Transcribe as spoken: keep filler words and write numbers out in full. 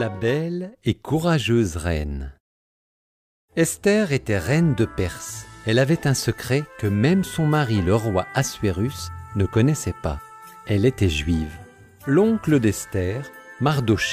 la belle et courageuse reine. Esther était reine de Perse. Elle avait un secret que même son mari, le roi Assuérus, ne connaissait pas. Elle était juive. L'oncle d'Esther, Mardochée,